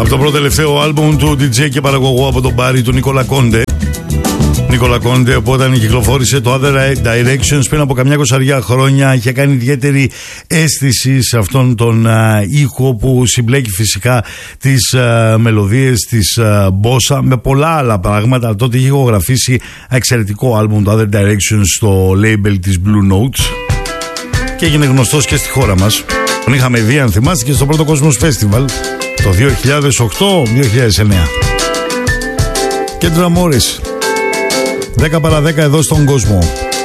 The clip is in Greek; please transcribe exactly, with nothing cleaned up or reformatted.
Από το πρώτο τελευταίο άλμπουμ του ντι τζέι και παραγωγού από τον Μπάρι του Νίκολα Κόντε. Νίκολα Κόντε, που όταν κυκλοφόρησε το Other Directions πριν από καμιά κοσαριά χρόνια, είχε κάνει ιδιαίτερη αίσθηση σε αυτόν τον α, ήχο που συμπλέκει φυσικά τις α, μελωδίες της α, μπόσα με πολλά άλλα πράγματα. Τότε είχε ηχογραφήσει εξαιρετικό άλμπουμ το Other Directions στο label της Blue Note και έγινε γνωστός και στη χώρα μας. Τον είχαμε δει, αν θυμάστε, και στο πρώτο Cosmos Festival το δύο χιλιάδες οκτώ δύο χιλιάδες εννέα. Kendra Morris, δέκα παρά δέκα εδώ στον κόσμο.